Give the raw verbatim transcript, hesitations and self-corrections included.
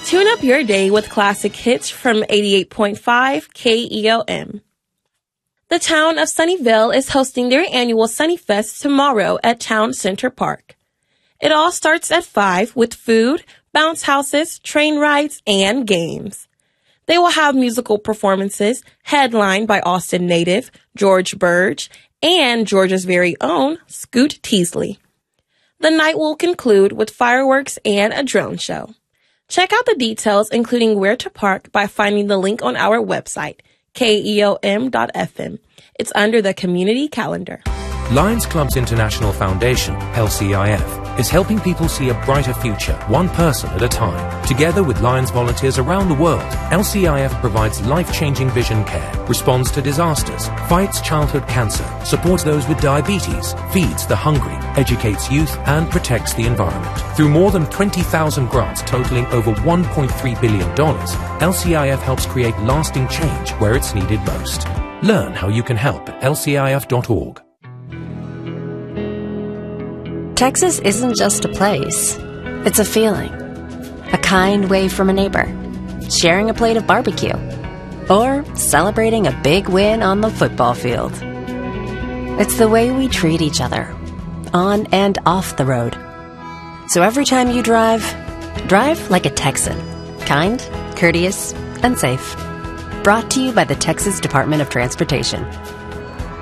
Tune up your day with classic hits from eighty-eight point five K E O M. The town of Sunnyvale is hosting their annual Sunnyfest tomorrow at Town Center Park. It all starts at five with food, bounce houses, train rides, and games. They will have musical performances headlined by Austin native George Burge and Georgia's very own Scoot Teasley. The night will conclude with fireworks and a drone show. Check out the details, including where to park, by finding the link on our website, K E O M dot F M. It's under the community calendar. Lions Club's International Foundation, L C I F, is helping people see a brighter future, one person at a time. Together with Lions volunteers around the world, L C I F provides life-changing vision care, responds to disasters, fights childhood cancer, supports those with diabetes, feeds the hungry, educates youth, and protects the environment. Through more than twenty thousand grants totaling over one point three billion dollars, L C I F helps create lasting change where it's needed most. Learn how you can help at L C I F dot org. Texas isn't just a place. It's a feeling. A kind wave from a neighbor. Sharing a plate of barbecue. Or celebrating a big win on the football field. It's the way we treat each other. On and off the road. So every time you drive, drive like a Texan. Kind, courteous, and safe. Brought to you by the Texas Department of Transportation.